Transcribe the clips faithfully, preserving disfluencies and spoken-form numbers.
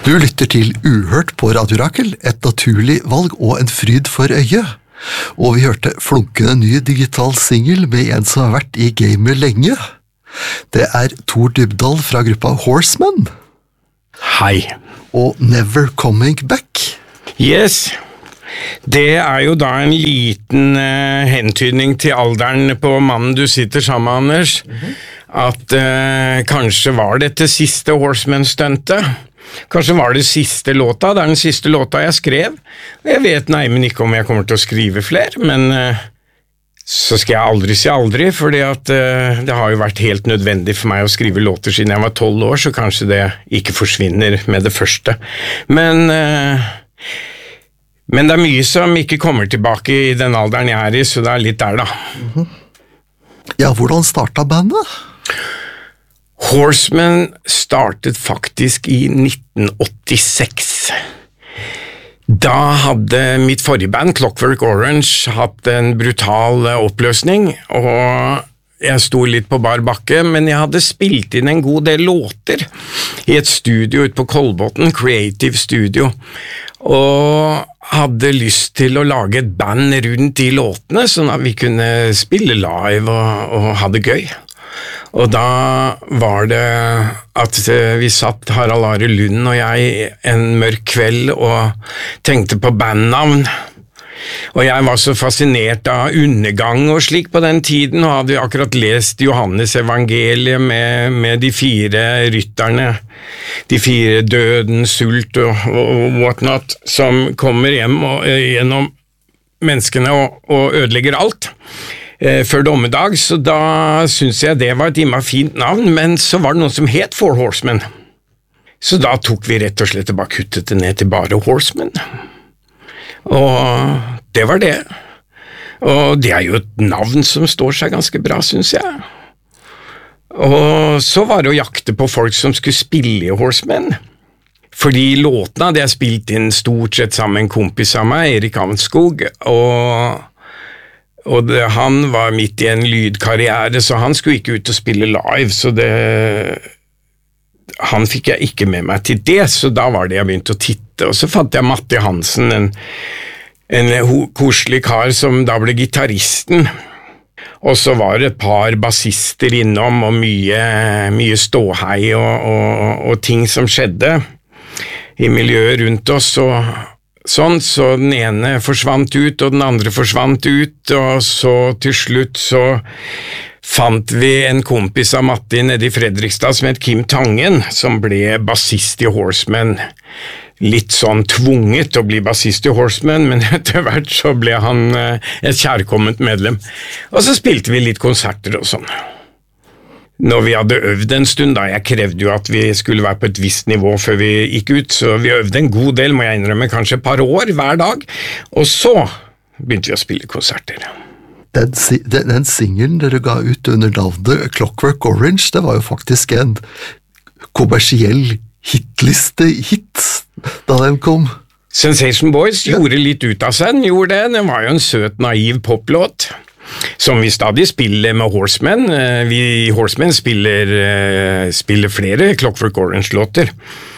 Du lytter til Uhørt på Radio Rakel, et naturlig valg og en fryd for øyet. Og vi hørte flunkende ny digital single med en som har vært i gamet lenge. Det er Tor Dybdahl fra gruppa Horsemen. Hei. Og Never Coming Back. Yes. Det er jo da en liten uh, hentydning til alderen på mannen du sitter sammen med, Anders. Mm-hmm. At uh, kanskje var dette siste Horsemen-stuntet. Kanskje var det siste låta, det er den siste låta jeg skrev. Jeg vet nei, men ikke om jeg kommer til å skrive flere, men uh, så skal jeg aldri si aldri, fordi at uh, det har jo vært helt nødvendig for meg å skrive låter siden jeg var tolv år, så kanskje det ikke forsvinner med det første. Men, uh, men det er mye som ikke kommer tilbake i den alderen jeg er i, så det er litt der da. Mm-hmm. Ja, hvordan startet bandet? Horsemen startet faktisk i nitten åttiseks. Da hadde mitt forrige band, Clockwork Orange, hatt en brutal oppløsning, og jeg sto litt på bar bakke, men jeg hadde spilt inn en god del låter i et studio ute på Kolbotn, Creative Studio, og hadde lyst til å lage et band rundt de låtene, sånn at vi kunne spille live og, og ha det gøy. Og da var det at vi satt, Harald Are Lund og jeg, en mørk kveld og tenkte på bandnavn. Og jeg var så fascinert av undergang og slik på den tiden, og hadde akkurat lest Johannes evangeliet med, med de fire rytterne, de fire døden, sult og, og whatnot, som kommer hjem og, gjennom menneskene og, og ødelegger alt. Før dommedag, så da synes jeg det var et imma fint navn, men så var det noe som het Four Horsemen. Så da tok vi rett og slett og bare kuttet det ned til bare Horsemen. Og det var det. Og det er jo et navn som står seg ganske bra, synes jeg. Og så var det å jakte på folk som skulle spille i Horsemen. Fordi låtene hadde jeg spilt inn stort sett sammen med en kompis av meg, Erik Avnskog, og Og det, han var midt i en lydkarriere, så han skulle ikke ut og spille live, så det, han fikk jeg ikke med meg til det, så da var det jeg begynte å titte, og så fant jeg Matti Hansen, en, en koselig kar som da ble gitarristen, og så var det et par bassister innom, og mye, mye ståhei og, og, og ting som skjedde i miljøet rundt oss, og sånn, så den ene forsvant ut, og den andre forsvant ut, og så til slutt så fant vi en kompis av Matti nede i Fredrikstad som het Kim Tangen, som ble bassist i Horsemen. Litt sånn tvunget å bli bassist i Horsemen, men etter hvert så ble han et kjærkomment medlem. Og så spilte vi litt konserter og sånn. Når vi hadde øvd en stund, da, jeg krevde jo at vi skulle være på et visst nivå før vi gikk ut, så vi øvde en god del, må jeg innrømme, kanskje et par år hver dag, og så begynte vi å spille konserter. Den, den, den singlen dere ga ut under navnet Clockwork Orange, det var jo faktisk en kommersiell hitliste-hit da den kom. Sensation Boys gjorde litt ut av seg, den gjorde det, den var jo en søt, naiv poplåt. Som vi stadig spiller med Horsemen. Vi Horsemen spiller, spiller flere Clockwork Orange-låter.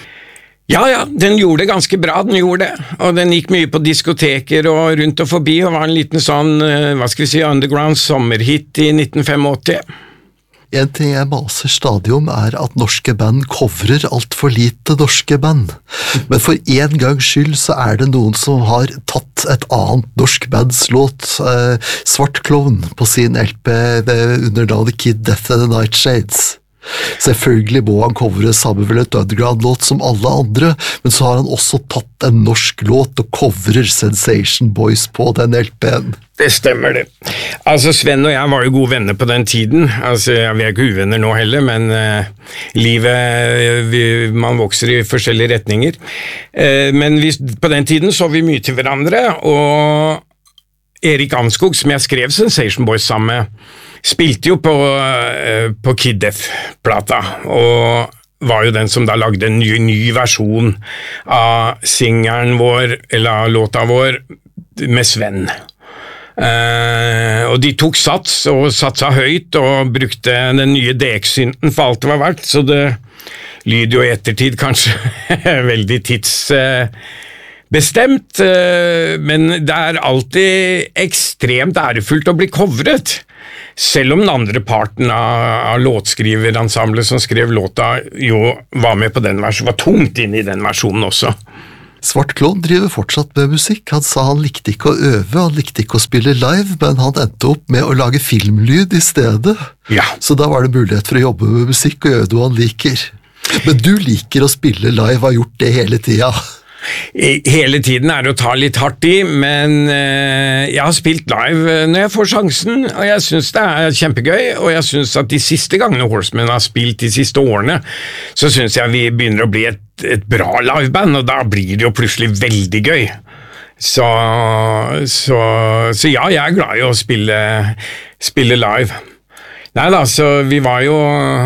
Ja, ja, den gjorde det ganske bra, den gjorde det. Og den gikk mye på diskoteker og rundt og forbi, og var en liten sånn, hva skal vi si, underground sommerhit i nitten åttifem. En ting jeg maser stadig om er at norske band covrer alt for lite norske band. Men for en gangs skyld så er det noen som har tatt et annet norsk bands låt, eh, Svart Klovn, på sin L P under navnet Kid Death and the Nightshades. Selvfølgelig må han covre samme vel et underground-låt som alle andre, men så har han også tatt en norsk låt og covrer Sensation Boys på den L P-en. Det stemmer det. Altså, Sven og jeg var jo gode venner på den tiden. Altså, vi er ikke uvenner nå heller, men uh, livet, vi, man vokser i forskjellige retninger. Uh, men vi, på den tiden så vi mye til hverandre, og Erik Avnskog, som jeg skrev Sensation Boys sammen med, spilte jo på, uh, på Kid Death-plata, og var jo den som da lagde en ny, ny versjon av singeren vår, eller låta vår, med Sven. Uh, og de tok sats og satsa høyt og brukte den nye D X-synten for alt det var verdt, så det lyd jo i ettertid kanskje veldig tidsbestemt, men det er alltid ekstremt ærefullt å bli covret, selv om den andre parten av, av låtskriverensemblet som skrev låta jo var med på den versjonen, var tungt inn i den versjonen også. Svart Klovn driver fortsatt med musikk. Han sa han likte ikke å øve, han likte ikke å spille live, men han endte opp med å lage filmlyd i stedet. Ja. Så da var det mulighet for å jobbe med musikk og gjøre noe han liker. Men du liker å spille live, har gjort det hele tida. Hele tiden er det å ta litt hardt i, men eh, jeg har spilt live når jeg får sjansen, og jeg synes det er kjempegøy, og jeg synes at de siste gangene Horsemen har spilt de siste årene, så synes jeg vi begynner å bli et, et bra liveband, og da blir det jo plutselig veldig gøy. Så, så, så ja, jeg er glad i å spille, spille live. Nei da, så vi var jo...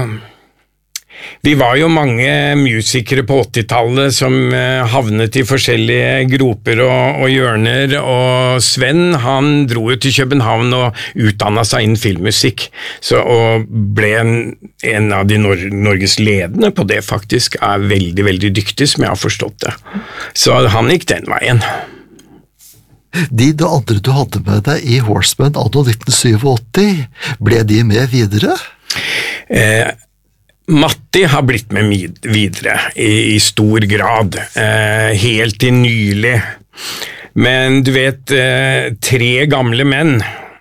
Vi var jo mange musikere på åttitallet som havnet i forskjellige groper og, og hjørner, og Sven han dro jo til København og utdannet seg innen filmmusikk, så, og ble en, en av de Nor Norges ledende på det faktisk, er veldig, veldig dyktig som jeg har forstått det. Så han gikk den veien. De du andre du hadde med deg i Horsemen anno nitten syttiåtte, ble de med videre? Eh, Matti har blitt med videre i, i stor grad, eh, helt til nylig. Men du vet, eh, tre gamle menn,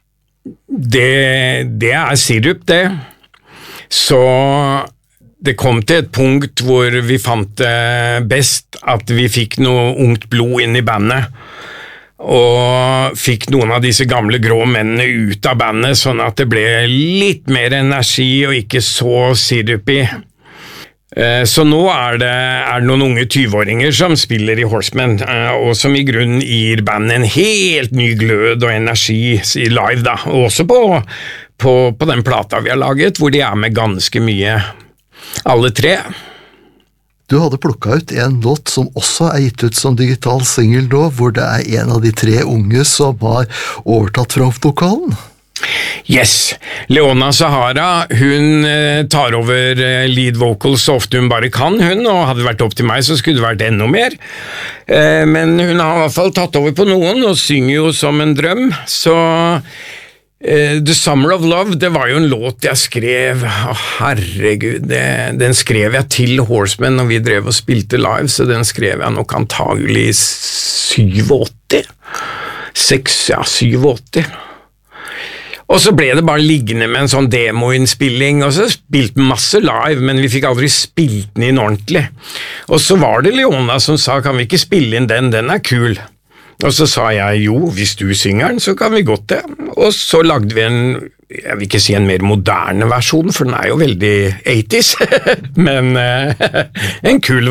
det, det er sirup det. Så det kom til et punkt hvor vi fant det best at vi fikk noe ungt blod inn i bandet, og fikk noen av disse gamle grå mennene ut av bandet, sånn at det ble litt mer energi og ikke så sirupig. Så nå er det, er det noen unge tyve-åringer som spiller i Horsemen, og som i grunnen gir bandet en helt ny glød og energi i live, da. Og også på, på, på den plata vi har laget, hvor de er med ganske mye, alle tre. Du hadde plukket ut en låt som også er gitt ut som digital single nå, hvor det er en av de tre unge som har overtatt frontvokalen. Yes, Leona Sahara, hun eh, tar over eh, lead vocals så ofte hun bare kan, hun, og hadde det vært opp til meg så skulle det vært enda mer. Eh, men hun har i hvert fall tatt over på noen, og synger jo som en drøm, så... Uh, The Summer of Love, det var jo en låt jeg skrev, oh, herregud, det, den skrev jeg til Horsemen når vi drev og spilte live, så den skrev jeg nok antagelig i syttiåtte, seks, ja, syttiåtte. Og så ble det bare liggende med en sånn demoinnspilling, og så spilte masse live, men vi fikk aldri spilt den inn ordentlig. Og så var det Leona som sa, kan vi ikke spille inn den, den er kul. Og så sa jeg, jo, hvis du synger den, så kan vi godt det. Og så lagde vi en, jeg vil ikke si en mer moderne versjon, for den er jo veldig eighties, men uh, en kul